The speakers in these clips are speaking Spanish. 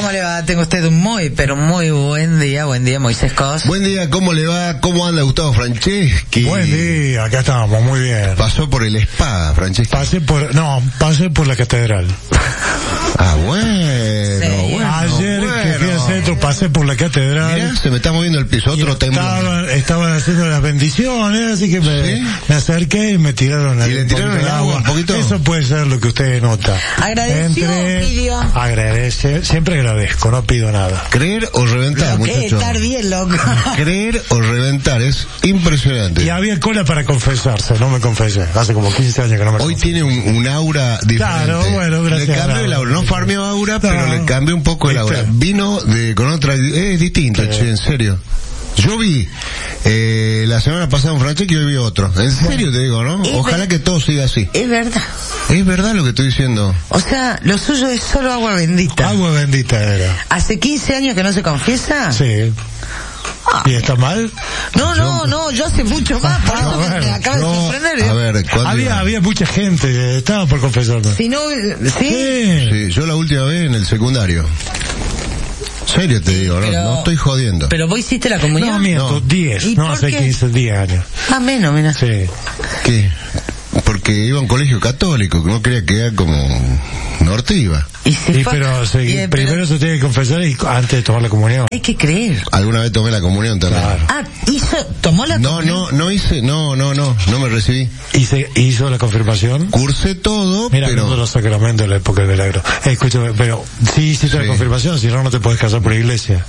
¿Cómo le va? Tengo usted un muy, pero muy buen día. Buen día, Moisés Cos. Buen día, ¿cómo le va? ¿Cómo anda Gustavo Franceschi? Buen día, acá estamos, muy bien. Pasó por el spa, Franceschi. Pasé por la catedral. Ah, bueno. Ayer que fui al centro pasé por la catedral. Mirá, se me está moviendo el piso, otro temblor. Estaban haciendo las bendiciones, así que me acerqué y me tiraron ¿Y le tiraron el agua un poquito? Eso puede ser lo que usted nota. ¿Agradeció o pidió? Agradece, siempre agradezco, no pido nada. Creer o reventar, muchachos. Estar bien, loco. Creer o reventar, es impresionante. Y había cola para confesarse, no me confesé. Hace como 15 años que no me Hoy confesé. tiene un aura diferente. Claro, bueno, gracias. Le cambió el aura, no farmeó aura, pero le cambió un poco el aura. Vino con otra, es distinto, che, en serio. Yo vi la semana pasada un Franceschi y hoy vi otro. En serio te digo, ¿no? Ojalá que todo siga así. Es verdad. Es verdad lo que estoy diciendo. O sea, lo suyo es solo agua bendita. Agua bendita era. ¿Hace 15 años que no se confiesa? Sí. ¿Y está mal? No, yo hace mucho más, por eso me acaba de sorprender. A ver, había mucha gente que estaba por confesarme. Si no, Sí, yo la última vez en el secundario. Serio te digo, no estoy jodiendo. ¿Pero vos hiciste la comunión? No, miento, 10, no hace 15, 10 años. Ah, menos, mira. Sí. ¿Qué? Porque iba a un colegio católico, que no quería quedar como Nortiva. Primero se tiene que confesar antes de tomar la comunión. Hay que creer. Alguna vez tomé la comunión también. Claro. ¿Tomó la comunión? No me recibí. ¿Hizo la confirmación? Cursé todo, Mira, pero... los sacramentos de la época del milagro. Escúchame, pero sí hiciste la confirmación, si no te puedes casar por iglesia.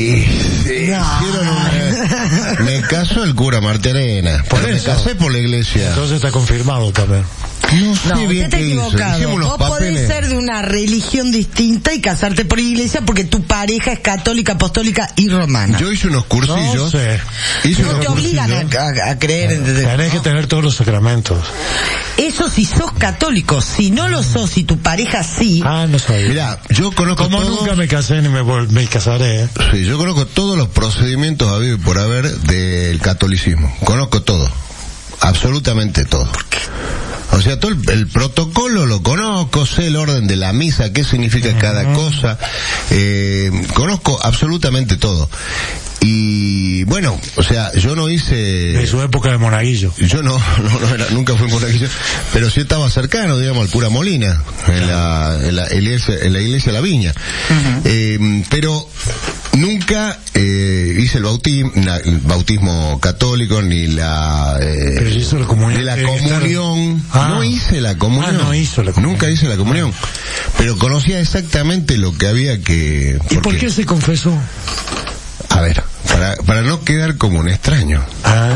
Me casó el cura Marterena, me casé por la iglesia. Entonces está confirmado también. No, usted está equivocado. Vos podés ser de una religión distinta y casarte por iglesia porque tu pareja es católica, apostólica y romana. Yo hice unos cursillos. No sé. No te obligan a creer. Tenés que tener todos los sacramentos. Eso si sos católico. Si no lo sos y tu pareja sí. No sabía. Mirá, yo conozco Como nunca me casé ni me casaré. Sí, yo conozco todos los procedimientos habidos por haber del catolicismo. Conozco todo. Absolutamente todo. ¿Por qué? O sea, todo el protocolo lo conozco, sé el orden de la misa, qué significa cada cosa, conozco absolutamente todo. Y bueno, o sea, yo no hice... De su época de monaguillo. Yo nunca fui monaguillo, pero sí estaba cercano, digamos, al cura Molina, en la iglesia La Viña. Pero nunca hice el bautismo católico, ni la comunión. No hice la comunión. No hizo la comunión. Nunca hice la comunión. Pero conocía exactamente lo que había que... ¿Y por qué se confesó? A ver, para no quedar como un extraño.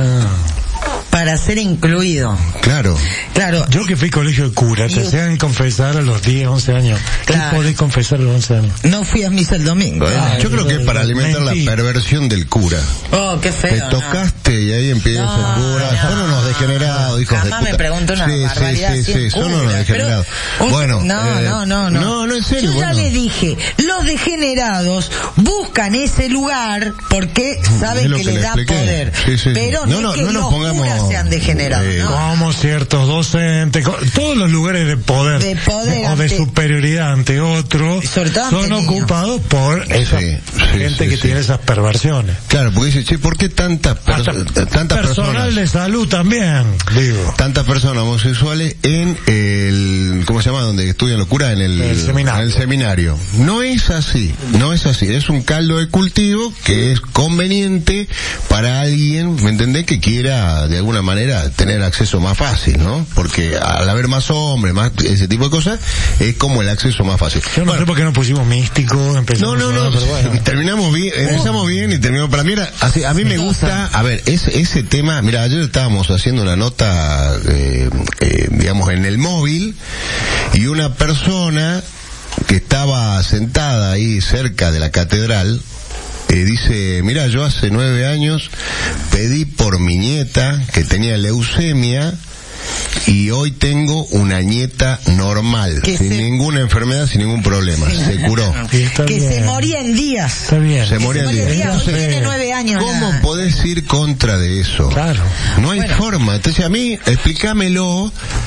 Para ser incluido. Claro. Yo que fui colegio de cura, te hacían confesar a los 10, 11 años. Claro. ¿Qué podés confesar a los 11 años? No fui a misa el domingo. Yo creo que es para alimentar la perversión del cura. Oh, qué feo. Te tocaste y ahí empieza el cura. Son unos degenerados, hijos de puta. Me pregunto una barbaridad. Sí, son unos degenerados. Bueno. No, en serio. Yo ya le dije, los degenerados buscan ese lugar porque saben que les da poder. Pero no es que los curas sean degenerados. Como ciertos docentes, todos los lugares de poder o de superioridad ante otro son ocupados por esa gente que tiene esas perversiones. Claro, porque dice, ¿por qué tantas personas? Personal de salud también, digo. Tantas personas homosexuales en el, ¿cómo se llama? Donde estudian los curas, en el seminario. No es así. Es un caldo de cultivo que es conveniente para alguien, ¿me entendés? Que quiera de alguna manera tener acceso más fácil, ¿no? Porque al haber más hombres, más ese tipo de cosas, es como el acceso más fácil. Yo no sé por qué nos pusimos místicos, empezamos terminamos bien, empezamos bien y terminamos. Para mí era así, a mí me gusta, a ver, ese tema, mira, ayer estábamos haciendo una nota, digamos, en el móvil, y una persona que estaba sentada ahí cerca de la catedral, dice, mira, yo hace 9 años pedí por mi nieta que tenía leucemia y hoy tengo una nieta normal, sin ninguna enfermedad, sin ningún problema. Se curó. Se moría en días. Está bien. Se moría en días. Entonces, tiene 9 años. ¿Cómo podés ir contra de eso? Claro. No hay forma. Entonces a mí, explícamelo.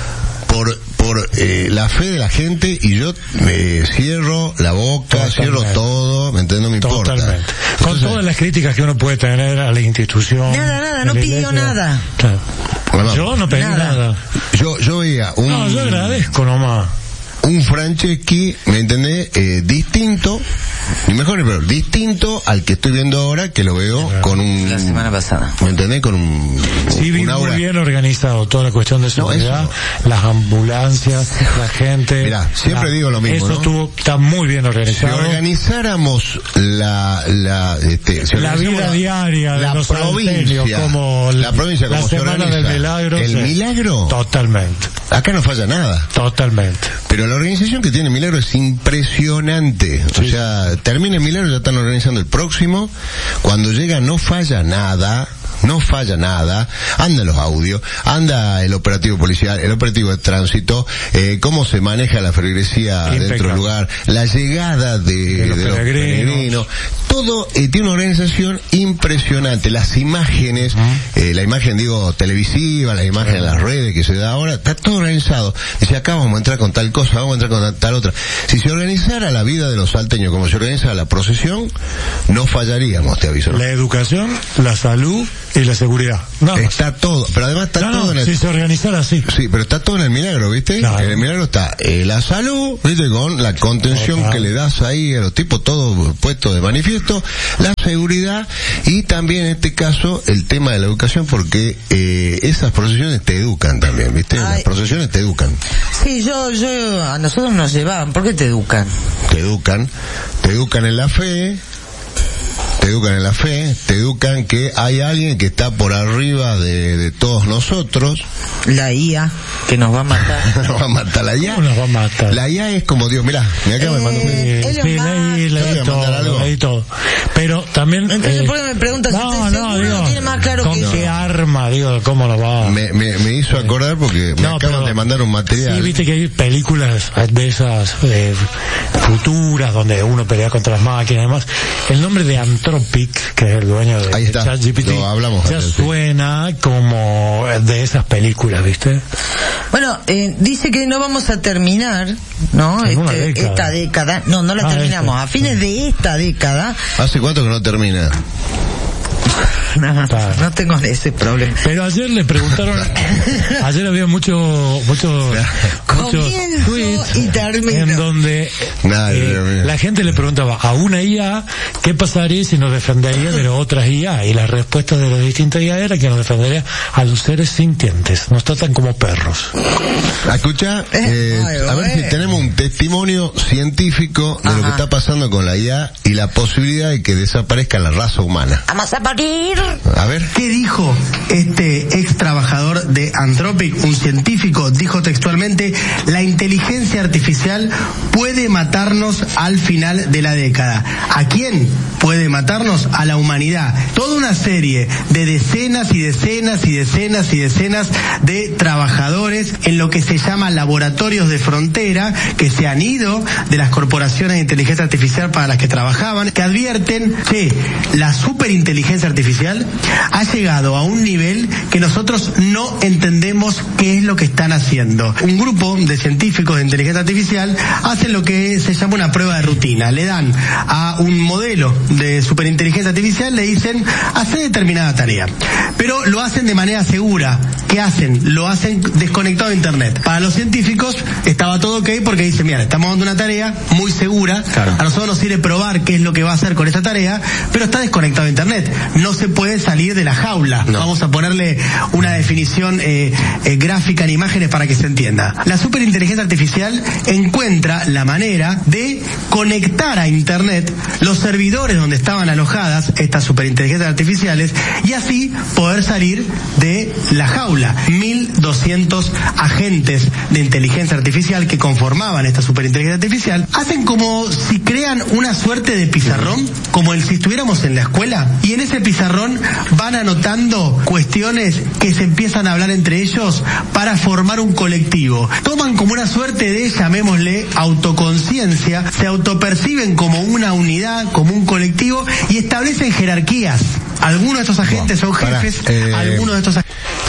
por la fe de la gente, y yo cierro la boca, cierro todo, ¿me entiendes? No me importa. Totalmente. Con todas las críticas que uno puede tener a la institución. Nada, no pidió nada. Claro. Bueno, yo no pedí nada. Yo veía yo agradezco nomás. Un Franceschi, ¿me entendés? Distinto, ni mejor ni peor, distinto al que estoy viendo ahora, que lo veo con un... La semana pasada. ¿Me entendés? Con un... Sí, vi muy bien organizado toda la cuestión de seguridad, las ambulancias, la gente... Mirá, siempre digo lo mismo, eso está muy bien organizado. Si organizáramos la vida diaria de los provincia, como la provincia, como la semana del milagro. El milagro... Totalmente. Acá no falla nada. Totalmente. Pero la organización que tiene el milagro es impresionante. Sí. O sea, termina el milagro, ya están organizando el próximo. Cuando llega no falla nada. Anda los audios, anda el operativo policial, el operativo de tránsito, cómo se maneja la feligresía dentro del lugar, la llegada de los peregrinos. Todo tiene una organización impresionante. Las imágenes, la imagen televisiva, la imagen en las redes que se da ahora, está todo organizado. Dice, acá vamos a entrar con tal cosa, vamos a entrar con tal otra. Si se organizara la vida de los salteños como se organiza la procesión, no fallaríamos, te aviso, ¿no? La educación, la salud y la seguridad. Está todo, pero además está todo en el... Si se organizara así. Sí, pero está todo en el milagro, ¿viste? Claro. En el milagro está la salud, ¿viste? Con la contención que le das ahí a los tipos, todo puesto de manifiesto, la seguridad y también en este caso el tema de la educación, porque esas procesiones te educan también, ¿viste? Las procesiones te educan. Sí, a nosotros nos llevaban. ¿Por qué te educan? Te educan en la fe. Te educan que hay alguien que está por arriba de todos nosotros. La IA, que nos va a matar. Nos va a matar la IA. ¿Cómo nos va a matar? La IA es como Dios, mirá acá me mandó leí todo. Pero también... Entonces, ¿por qué me preguntas digo, tiene más claro ¿con qué arma? Digo, ¿cómo lo va? Me hizo acordar porque me acaban de mandar un material. Sí, viste que hay películas de esas futuras donde uno pelea contra las máquinas y demás. El nombre de Anthropic, que es el dueño de ChatGPT, ya suena como de esas películas, ¿viste? Bueno, dice que no vamos a terminar, ¿no? Esta década. No la terminamos. A fines de esta década. ¿Hace cuánto que no termina? No tengo ese problema. Pero ayer le preguntaron, ayer había muchos tweets y termino, en donde la gente le preguntaba a una IA qué pasaría si nos defendería de las otras IA, y la respuesta de las distintas IA era que nos defendería a los seres sintientes, nos tratan como perros. Escucha, a ver si tenemos un testimonio científico de lo que está pasando con la IA y la posibilidad de que desaparezca la raza humana. Vamos a morir. A ver. ¿Qué dijo este ex trabajador de Anthropic? Un científico dijo textualmente: la inteligencia artificial puede matarnos al final de la década. ¿A quién puede matarnos? A la humanidad. Toda una serie de decenas y decenas y decenas y decenas de trabajadores en lo que se llama laboratorios de frontera, que se han ido de las corporaciones de inteligencia artificial para las que trabajaban, que advierten que la superinteligencia artificial ha llegado a un nivel que nosotros no entendemos qué es lo que están haciendo. Un grupo de científicos de inteligencia artificial hacen lo que se llama una prueba de rutina. Le dan a un modelo de superinteligencia artificial, le dicen, hace determinada tarea. Pero lo hacen de manera segura. ¿Qué hacen? Lo hacen desconectado de internet. Para los científicos estaba todo ok porque dicen, mira, estamos dando una tarea muy segura. Claro. A nosotros nos sirve probar qué es lo que va a hacer con esta tarea, pero está desconectado de internet. No se puede salir de la jaula. No. Vamos a ponerle una definición gráfica en imágenes para que se entienda. La superinteligencia artificial encuentra la manera de conectar a internet los servidores donde estaban alojadas estas superinteligencias artificiales y así poder salir de la jaula. 1.200 agentes de inteligencia artificial que conformaban esta superinteligencia artificial hacen como si crean una suerte de pizarrón, como si estuviéramos en la escuela, y en ese pizarrón van anotando cuestiones que se empiezan a hablar entre ellos para formar un colectivo. Toman como una suerte de, llamémosle, autoconciencia, se autoperciben como una unidad, como un colectivo, y establecen jerarquías. Algunos de estos agentes son jefes, algunos de estos agentes...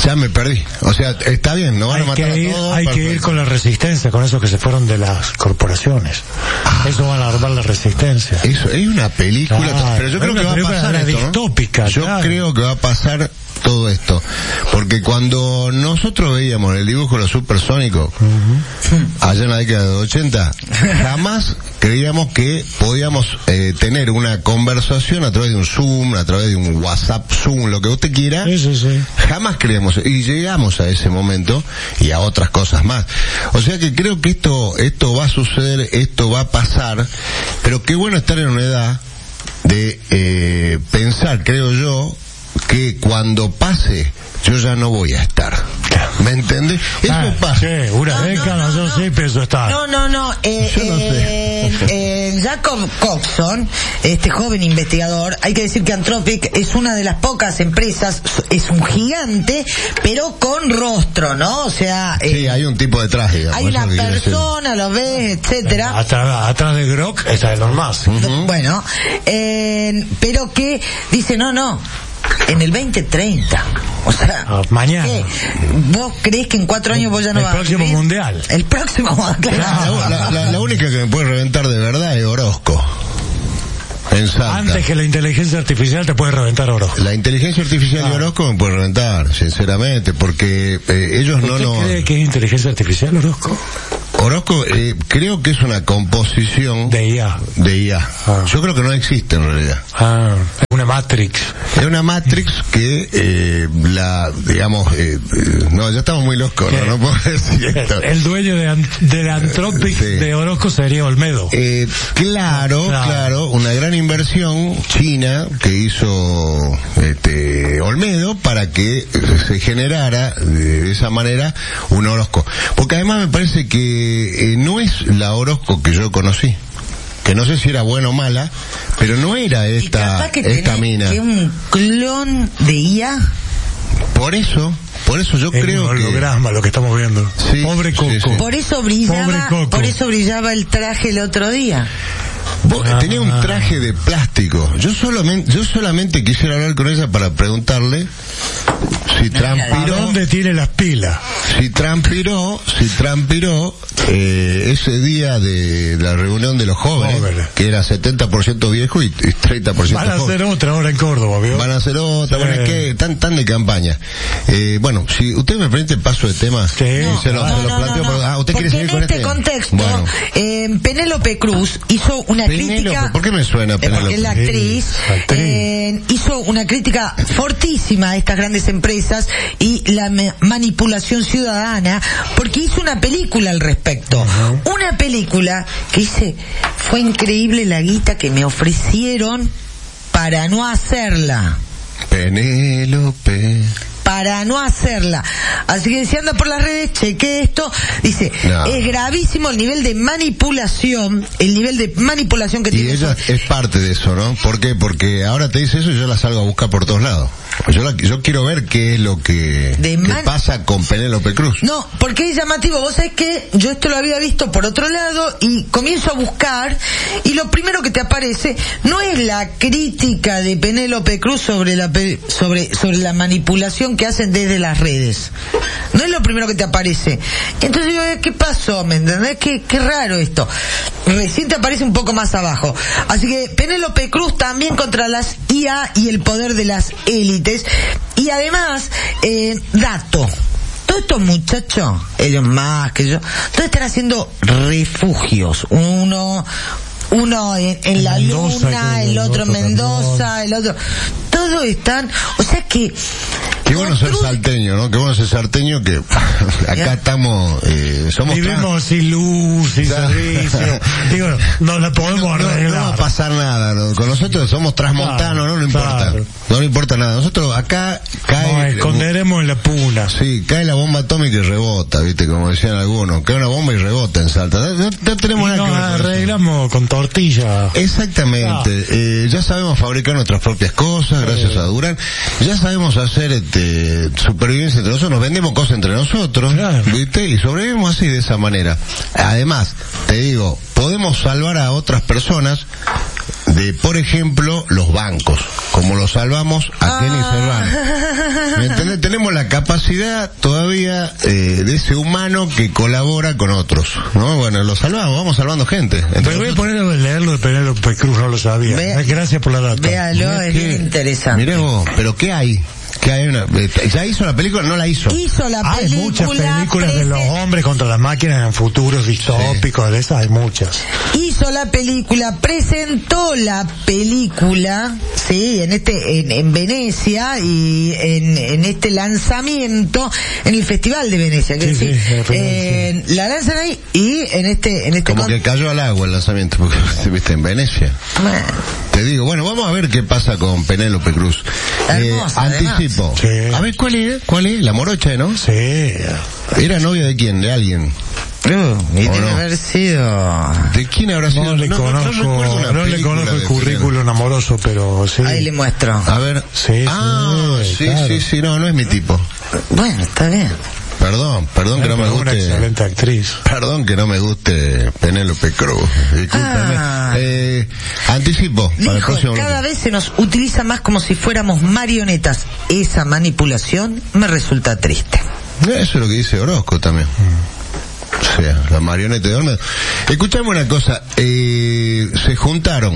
Ya me perdí. O sea, está bien, no van a matar a todos. Hay que ir con la resistencia, con esos que se fueron de las corporaciones. Eso va a alarmar la resistencia. Eso, es una película, pero yo creo que va a pasar esto, distópica, Yo creo que va a pasar todo esto. Porque cuando nosotros veíamos el dibujo de los supersónicos, allá en la década de 80, jamás creíamos que podíamos tener una conversación a través de un Zoom, a través de un WhatsApp Zoom, lo que usted quiera. Sí. Jamás creíamos, y llegamos a ese momento y a otras cosas más. O sea que creo que esto va a suceder, esto va a pasar, pero qué bueno estar en una edad de pensar, creo yo, que cuando pase yo ya no voy a estar. ¿Me entiendes? Eso pasa. Sí, una década yo sí pienso estar. No. Yo no sé. Jacob Coxon, este joven investigador, hay que decir que Anthropic es una de las pocas empresas, es un gigante, pero con rostro, ¿no? O sea... sí, hay un tipo de traje, digamos. Hay una persona, lo ves, etcétera. Atrás de Grok está Elon Musk. Bueno, pero que dice, no, en el 2030, o sea, mañana. ¿Vos creés que en 4 años vos ya no vas a vivir? El próximo mundial. El próximo, claro. La única que me puede reventar de verdad es Orozco. En Salta. Antes que la inteligencia artificial te puede reventar Orozco. La inteligencia artificial de Orozco me puede reventar, sinceramente, porque ellos no nos... ¿Usted cree que es inteligencia artificial Orozco? Orozco, creo que es una composición de IA. Yo creo que no existe en realidad. Es una Matrix. Es una Matrix que no, ya estamos muy locos, no puedo decir esto. El dueño de la Anthropic de Orozco sería Olmedo. Claro, una gran inversión china que hizo Olmedo para que se generara de esa manera un Orozco. Porque además me parece que no es la Orozco que yo conocí, que no sé si era buena o mala, pero no era esta mina. ¿Que un clon de IA? Por eso yo creo que... holograma lo que estamos viendo. Sí, Pobre Coco. Sí. Por eso brillaba el traje el otro día. Tenía un traje de plástico. Yo solamente quisiera hablar con ella para preguntarle si transpiró. ¿Dónde tiene las pilas? Si transpiró ese día de la reunión de los jóvenes, que era 70% viejo y 30% joven. Van a hacer otra ahora en Córdoba, ¿vio? Van a hacer otra, bueno, es que tan de campaña. Bueno, si usted me permite paso de tema, se lo planteo. No. ¿Usted quiere seguir con este contexto, bueno. Penélope Cruz hizo una crítica. ¿Por qué me suena Penélope? Porque es la actriz. Hizo una crítica fortísima a estas grandes empresas y la manipulación ciudadana, porque hizo una película al respecto. Una película que fue increíble la guita que me ofrecieron para no hacerla. Penélope. Para no hacerla. Así que si anda por las redes, cheque esto. Dice, es gravísimo el nivel de manipulación que tiene. Y ella es parte de eso, ¿no? ¿Por qué? Porque ahora te dice eso y yo la salgo a buscar por todos lados. Yo quiero ver qué es lo que pasa con Penélope Cruz. No, porque es llamativo. Vos sabés que yo esto lo había visto por otro lado y comienzo a buscar y lo primero que te aparece no es la crítica de Penélope Cruz sobre la manipulación que hacen desde las redes. No es lo primero que te aparece. Entonces yo, ¿qué pasó? ¿Me entendés? Qué raro esto. Recién te aparece un poco más abajo. Así que Penélope Cruz también contra las IA y el poder de las élites. Y además, dato. Todos estos muchachos, ellos más que yo, todos están haciendo refugios. Uno en la Mendoza, Luna, el otro en Mendoza, el otro... Todos están... O sea que... Qué bueno ser salteño, ¿no? Qué bueno ser salteño que acá estamos... somos vivimos sin luz, sin servicio. Digo, no la podemos arreglar. No va a pasar nada, ¿no? Con nosotros somos transmontanos, no importa. Claro. No le importa nada. Nosotros acá cae... Nos esconderemos en la puna. Sí, cae la bomba atómica y rebota, ¿viste? Como decían algunos. Cae una bomba y rebota en Salta. No tenemos nada que ver. Nos arreglamos con tortilla. Exactamente. Ya sabemos fabricar nuestras propias cosas, gracias a Durán. Ya sabemos hacer supervivencia entre nosotros, nos vendemos cosas entre nosotros, ¿viste? Y sobrevivimos así, de esa manera. Además, te digo, podemos salvar a otras personas de, por ejemplo, los bancos, como lo salvamos a Kenny Serrano. ¿Me entendés? Tenemos la capacidad todavía de ese humano que colabora con otros, ¿no? Bueno, lo salvamos, vamos salvando gente. Pero voy a poner a leerlo de Penélope Cruz, no lo sabía. Gracias por la data. Véalo, es bien interesante. Mirá vos, pero ¿qué hay? Que hay ¿ya hizo la película? No la hizo. Hizo la película. Hay muchas películas de los hombres contra las máquinas en futuros distópicos, de esas hay muchas. Hizo la película, presentó la película, sí, en Venecia y en este lanzamiento en el Festival de Venecia, que sí. La lanzan ahí y en este como que cayó al agua el lanzamiento, porque viste en Venecia. Bueno. Te digo, bueno, vamos a ver qué pasa con Penélope Cruz. Anticipo. Sí. A ver, ¿cuál es? La morocha, ¿no? Sí. ¿Era novia de quién? ¿De alguien? Y debe haber sido... ¿De quién habrá sido? No le conozco el currículum amoroso, pero sí. Ahí le muestro. A ver. Sí, sí, no es mi tipo. Bueno, está bien. Perdón que no me guste. Una excelente actriz. Perdón que no me guste Penélope Cruz. Discúlpame. Anticipo. Para el próximo cada vez se nos utiliza más como si fuéramos marionetas. Esa manipulación me resulta triste. Eso es lo que dice Orozco también. O sea, la marioneta de Olmedo. Escuchame una cosa. Se juntaron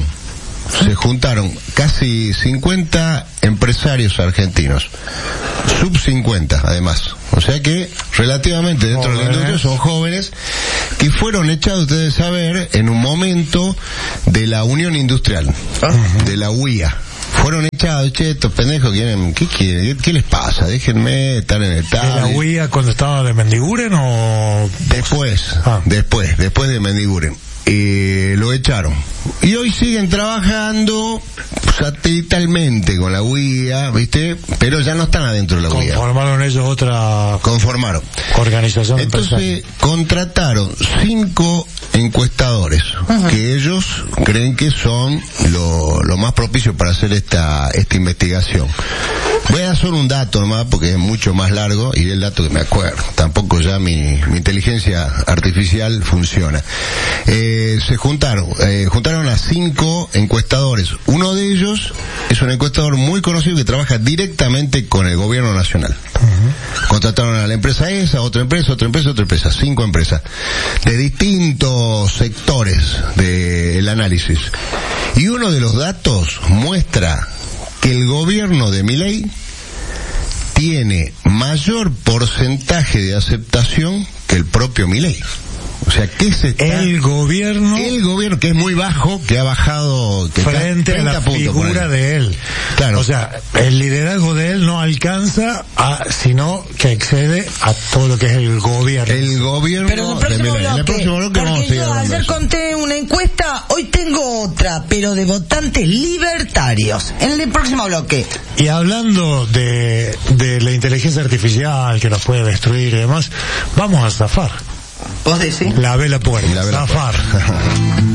casi 50 empresarios argentinos, sub 50 además, o sea que relativamente dentro de la industria son jóvenes que fueron echados, ustedes saber, en un momento de la Unión Industrial, de la UIA. Fueron echados, estos pendejos, ¿qué quieren? ¿Qué les pasa? Déjenme estar en el tablet. ¿De la UIA cuando estaba de Mendiguren o...? Después de Mendiguren. Lo echaron. Y hoy siguen trabajando satelitalmente con la UIA, ¿viste? Pero ya no están adentro de la UIA. Conformaron ellos otra... Conformaron. Organización. Entonces, contrataron 5 encuestadores, que ellos creen que son lo más propicio para hacer esta investigación. Voy a dar solo un dato nomás, porque es mucho más largo, y el dato que me acuerdo. Tampoco ya mi inteligencia artificial funciona. Se juntaron a 5 encuestadores. Uno de ellos es un encuestador muy conocido que trabaja directamente con el gobierno nacional. Contrataron a la empresa esa, otra empresa, 5 empresas de distintos sectores del análisis. Y uno de los datos muestra que el gobierno de Milei tiene mayor porcentaje de aceptación que el propio Milei. O sea, ¿qué se está... El gobierno que es muy bajo, que ha bajado... Que frente a la figura de él. Claro. O sea, el liderazgo de él no alcanza sino que excede a todo lo que es el gobierno. El gobierno... Pero en el próximo bloque vamos a seguir hablando. Ayer conté una encuesta, hoy tengo otra, pero de votantes libertarios. En el próximo bloque. Y hablando de la inteligencia artificial que nos puede destruir y demás, vamos a zafar. ¿Vos decís? Lavé la puerta. Zafar.